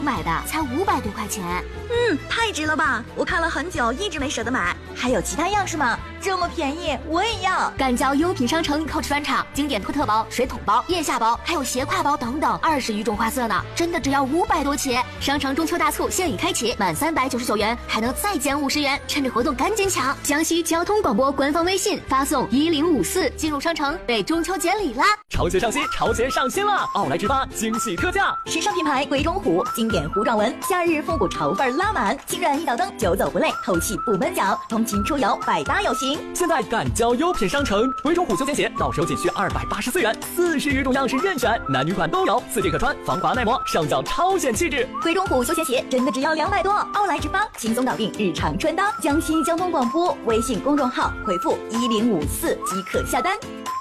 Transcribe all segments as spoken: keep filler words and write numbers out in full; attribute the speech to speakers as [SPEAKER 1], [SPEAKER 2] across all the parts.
[SPEAKER 1] 买的才五百多块钱。
[SPEAKER 2] 嗯，太值了吧！我看了很久，一直没舍得买。还有其他样式吗？这么便宜，我也要！
[SPEAKER 1] 干椒优品商城 Coach 专场经典托特包、水桶包、腋下包，还有斜挎包等等，二十余种花色呢，真的只要五百多起。商城中秋大促现已开启，满三百九十九元还能再减五十元，趁着活动赶紧抢！江西交通广播官方微信发送一零五四进入商城，被中秋节礼啦！
[SPEAKER 3] 潮鞋上新，潮鞋上新啦！奥莱直发惊喜特价，
[SPEAKER 2] 时尚品牌鬼冢虎经典糊状纹，夏日复古潮范拉满，轻软一脚蹬，久走不累，透气不闷脚，通勤出游百搭有型。
[SPEAKER 3] 现在赶交优品商城，鬼冢虎休闲鞋到手仅需二百八十四元，四十余种样式任选，男女款都有，四季可穿，防滑耐磨，上脚超显气质。
[SPEAKER 2] 鬼冢虎休闲鞋真的只要两百多，奥莱直发轻松搞定日常穿搭。江西交通广播微信公众号回复一零五四即可下单。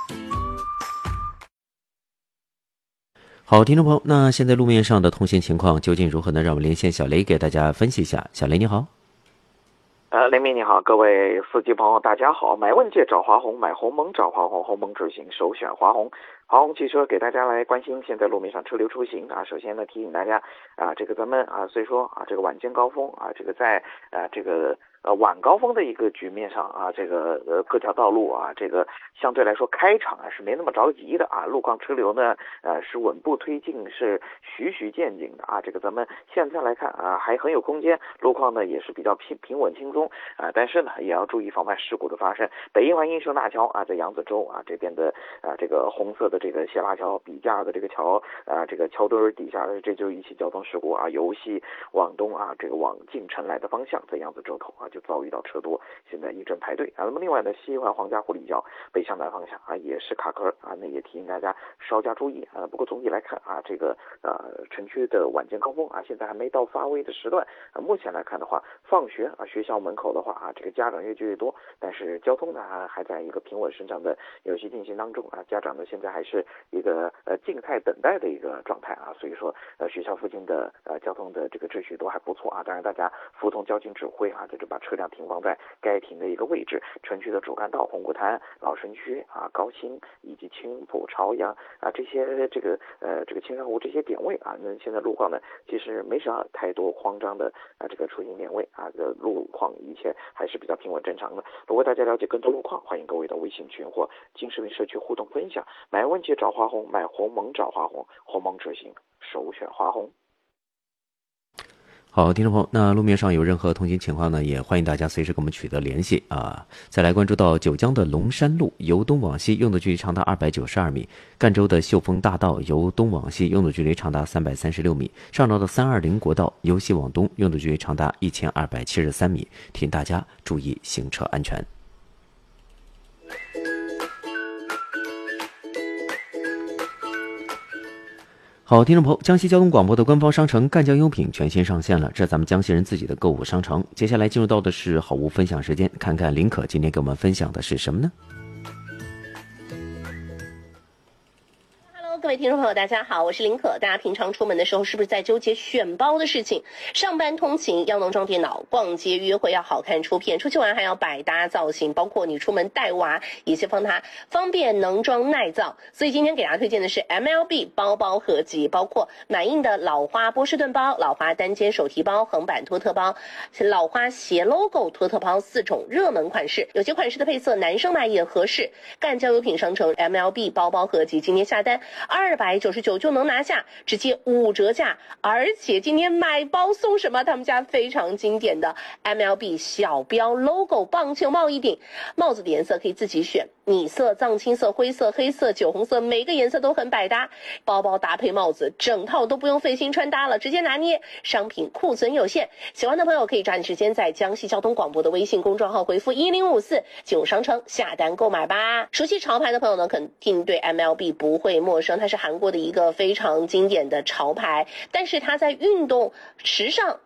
[SPEAKER 4] 好，听众朋友，那现在路面上的通行情况究竟如何呢？让我们连线小雷给大家分析一下。小雷你好。
[SPEAKER 5] 呃，雷鸣你好，各位司机朋友大家好。买问界找华虹，买鸿蒙找华虹，鸿蒙智行首选华虹。华虹汽车给大家来关心现在路面上车流出行啊。首先呢，提醒大家啊，这个咱们啊，虽说啊，这个晚间高峰啊，这个在啊这个呃晚高峰的一个局面上啊，这个呃各条道路啊，这个相对来说开场啊是没那么着急的啊，路况车流呢呃是稳步推进，是徐徐渐进的啊。这个咱们现在来看啊，还很有空间，路况呢也是比较平平稳轻松啊，但是呢也要注意防范事故的发生。北一环英雄大桥啊，在扬子洲啊这边的啊这个红色的这个谢拉桥笔架的这个桥啊，这个桥墩底下的，这就是一起交通事故啊，由西往东啊，这个往进城来的方向，在扬子洲头啊就遭遇到车多，现在一阵排队啊。那么另外呢，西环黄家湖立交北向南方向啊也是卡壳啊，那也提醒大家稍加注意啊。不过总体来看啊，这个呃城区的晚间高峰啊，现在还没到发威的时段啊。目前来看的话，放学啊学校门口的话啊，这个家长越聚越多，但是交通呢还还在一个平稳顺畅的游戏进行当中啊。家长呢现在还是一个呃静态等待的一个状态啊，所以说呃学校附近的呃交通的这个秩序都还不错啊。当然大家服从交警指挥啊，这就把车辆停放在该停的一个位置。城区的主干道、红谷滩、老城区啊、高新以及青浦、朝阳啊这些这个呃这个青山湖这些点位啊，那现在路况呢其实没啥太多慌张的啊这个出行点位啊，这个路况一切还是比较平稳正常的。如果大家了解更多路况，欢迎各位到微信群或金视频社区互动分享。买问题找华虹，买鸿蒙找华虹，鸿蒙智行首选华虹。
[SPEAKER 4] 好，听众朋友，那路面上有任何通行情况呢，也欢迎大家随时跟我们取得联系啊。再来关注到九江的龙山路由东往西用的距离长达二百九十二米，赣州的秀峰大道由东往西用的距离长达三百三十六米，上饶的三二零国道由西往东用的距离长达一千二百七十三米，提醒大家注意行车安全。好，听众朋友，江西交通广播的官方商城赣江优品全新上线了，这是咱们江西人自己的购物商城。接下来进入到的是好物分享时间，看看林可今天给我们分享的是什么呢？
[SPEAKER 6] 各位听众朋友大家好，我是林可。大家平常出门的时候是不是在纠结选包的事情？上班通勤要能装电脑，逛街约会要好看出片，出去玩还要百搭造型，包括你出门带娃也是帮它方便能装耐造。所以今天给大家推荐的是 M L B 包包合集，包括满印的老花波士顿包、老花单肩手提包、横版托特包、老花斜 logo 托特包四种热门款式，有些款式的配色男生买也合适。赣江优品商城 M L B 包包合集今天下单二百九十九就能拿下，直接五折价，而且今天买包送什么？他们家非常经典的 M L B 小标 logo 棒球帽一顶，帽子的颜色可以自己选，米色、藏青色、灰色、黑色、酒红色，每个颜色都很百搭。包包搭配帽子，整套都不用费心穿搭了，直接拿捏。商品库存有限，喜欢的朋友可以抓紧时间在江西交通广播的微信公众号回复一零五四进入商城下单购买吧。熟悉潮牌的朋友呢，肯定对 M L B 不会陌生，它是韩国的一个非常经典的潮牌，但是它在运动时尚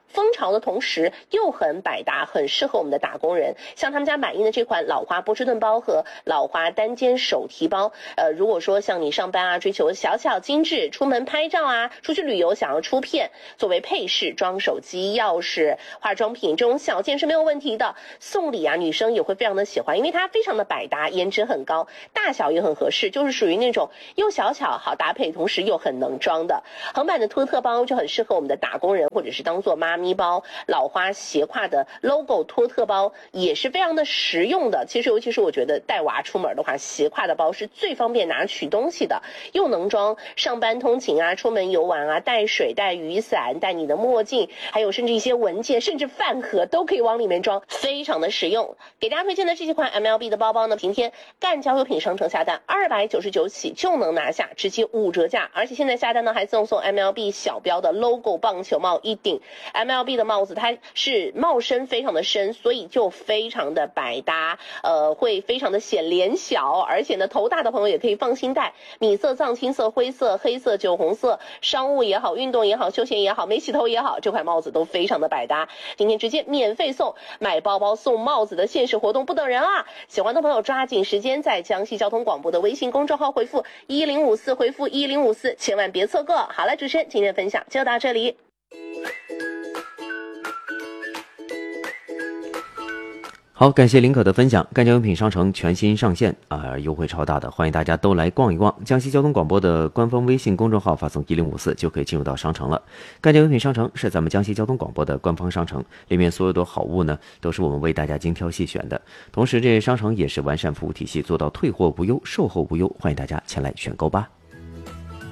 [SPEAKER 6] 风潮的同时又很百搭，很适合我们的打工人。像他们家满意的这款老花波士顿包和老花单肩手提包，呃，如果说像你上班啊，追求小巧精致，出门拍照啊，出去旅游想要出片，作为配饰、装手机、钥匙、化妆品这种小件是没有问题的。送礼啊，女生也会非常的喜欢，因为它非常的百搭，颜值很高，大小也很合适，就是属于那种又小巧好搭配，同时又很能装的。横版的托特包就很适合我们的打工人，或者是当做妈咪包。老花斜挎的 logo 托特包也是非常的实用的。其实尤其是我觉得带娃出门的话，斜挎的包是最方便拿取东西的，又能装上班通勤啊，出门游玩啊，带水带雨伞带你的墨镜，还有甚至一些文件甚至饭盒都可以往里面装，非常的实用。给大家推荐的这几款 M L B 的包包呢，今天干交友品商城下单二百九十九起就能拿下，直接五折价，而且现在下单呢还赠送 M L B 小标的 logo 棒球帽一顶。 M L B 的帽子它是帽身非常的深，所以就非常的百搭，呃，会非常的显脸小，而且呢头大的朋友也可以放心戴。米色、藏青色、灰色、黑色、酒红色，商务也好，运动也好，休闲也好，没洗头也好，这款帽子都非常的百搭。今天直接免费送，买包包送帽子的限时活动不等人啊！喜欢的朋友抓紧时间在江西交通广播的微信公众号回复一零五四，回复一零五四，千万别错过。好了，主持人今天分享就到这里。
[SPEAKER 4] 好，感谢林可的分享。干交用品商城全新上线啊、呃，优惠超大的，欢迎大家都来逛一逛。江西交通广播的官方微信公众号发送一零五四就可以进入到商城了。干交用品商城是咱们江西交通广播的官方商城，里面所有的好物呢都是我们为大家精挑细选的。同时，这商城也是完善服务体系，做到退货无忧、售后无忧，欢迎大家前来选购吧。